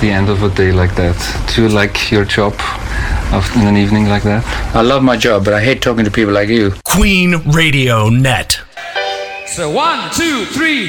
the end of a day like that? Do you like your job in an evening like that? I love my job, but I hate talking to people like you. Queen Radio Net. So 1, 2, 3.